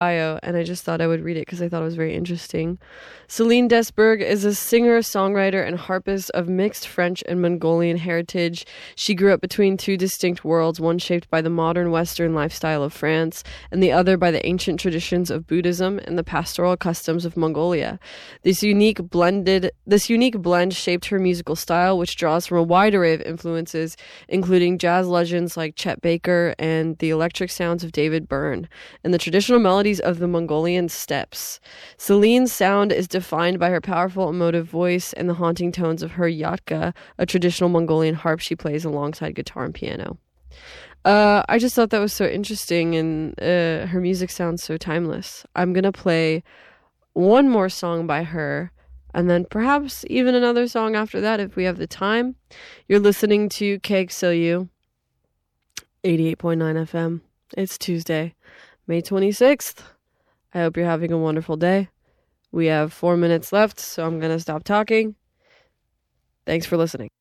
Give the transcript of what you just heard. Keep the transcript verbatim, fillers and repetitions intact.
bio, and I just thought I would read it because I thought it was very interesting. Celine Desberg is a singer, songwriter, and harpist of mixed French and Mongolian heritage. She grew up between two distinct worlds, one shaped by the modern Western lifestyle of France, and the other by the ancient traditions of Buddhism and the pastoral customs of Mongolia. This unique blended, this unique blend shaped her musical style, which draws from a wide array of influences, including jazz legends like Chet Baker and the electric sounds of David Byrne, and the traditional melodies of the Mongolian steppes. Celine's sound is defined by her powerful emotive voice and the haunting tones of her yatka, a traditional Mongolian harp she plays alongside guitar and piano. Uh, I just thought that was so interesting, and uh, her music sounds so timeless. I'm going to play one more song by her, and then perhaps even another song after that if we have the time. You're listening to K X L U eighty-eight point nine F M. It's Tuesday, May twenty-sixth. I hope you're having a wonderful day. We have four minutes left, so I'm going to stop talking. Thanks for listening.